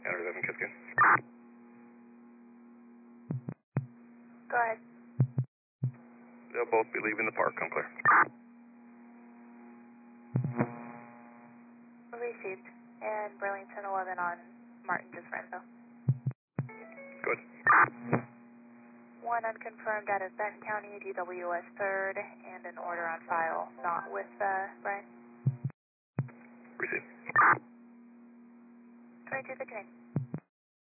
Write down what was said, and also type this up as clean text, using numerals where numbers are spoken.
Tower 11, Kiska. Go ahead. They'll both be leaving the park. Come clear. Received. And Burlington 11 on Martin, just for info. Good. 1 unconfirmed out of Benton County, DWS 3rd, and an order on file, not with